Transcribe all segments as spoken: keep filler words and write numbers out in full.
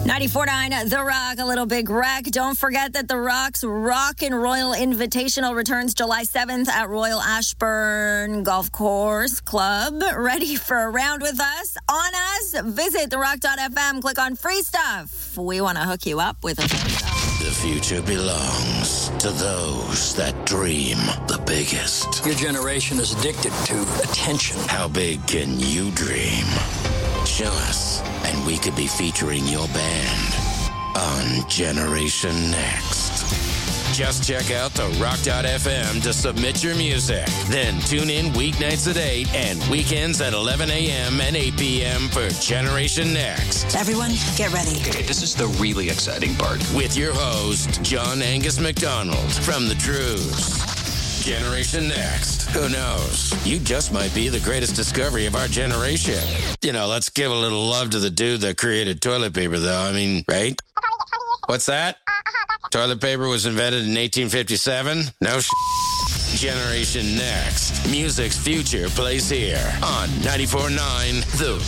ninety-four point nine The Rock, a little big wreck. Don't forget that The Rock's Rock and Royal Invitational returns July seventh at Royal Ashburn Golf Course Club. Ready for a round with us? On us? Visit the rock dot f m. Click on free stuff. We want to hook you up with a free stuff. The future belongs to those that dream the biggest. Your generation is addicted to attention. How big can you dream? Show us, and we could be featuring your band on Generation Next. Just check out the rock dot f m to submit your music. Then tune in weeknights at eight and weekends at eleven a.m. and eight p.m. for Generation Next. Everyone, get ready. Okay, this is the really exciting part. With your host, John Angus McDonald from The Truths. Generation Next. Who knows? You just might be the greatest discovery of our generation. You know, let's give a little love to the dude that created toilet paper, though. I mean, right? What's that? Toilet paper was invented in eighteen fifty-seven? No sh**. Generation Next. Music's future plays here on ninety-four point nine The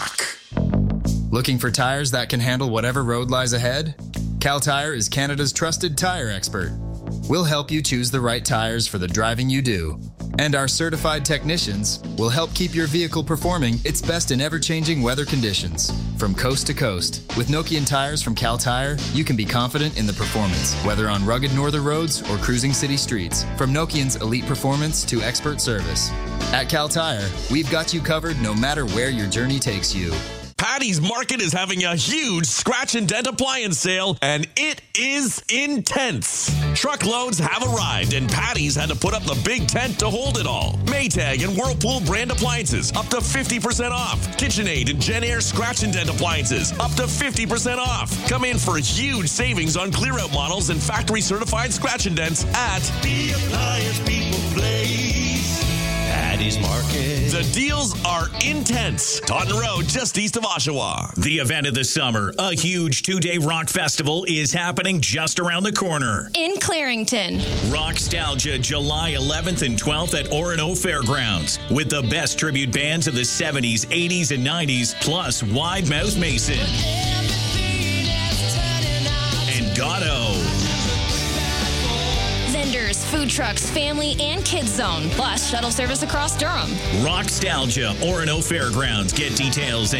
Rock. Looking for tires that can handle whatever road lies ahead? Cal Tire is Canada's trusted tire expert. We'll help you choose the right tires for the driving you do. And our certified technicians will help keep your vehicle performing its best in ever-changing weather conditions. From coast to coast, with Nokian tires from Cal Tire, you can be confident in the performance, whether on rugged northern roads or cruising city streets. From Nokian's elite performance to expert service. At Cal Tire, we've got you covered no matter where your journey takes you. Patty's Market is having a huge scratch and dent appliance sale, and it is intense. Truckloads have arrived, and Patty's had to put up the big tent to hold it all. Maytag and Whirlpool brand appliances, up to fifty percent off. KitchenAid and JennAir scratch and dent appliances, up to fifty percent off. Come in for huge savings on clear-out models and factory-certified scratch and dents at the Appliance People Place. Patty's Market. The deals are intense. Taunton Road, just east of Oshawa. The event of the summer, a huge two-day rock festival, is happening just around the corner. In Clarington. Rockstalgia, July eleventh and twelfth at Orono Fairgrounds. With the best tribute bands of the seventies, eighties, and nineties, plus Wide Mouth Mason. And Gatto. Vendors, food trucks, family, and kids zone. Plus, shuttle service across Durham. Rockstalgia, Orono Fairgrounds. Get details and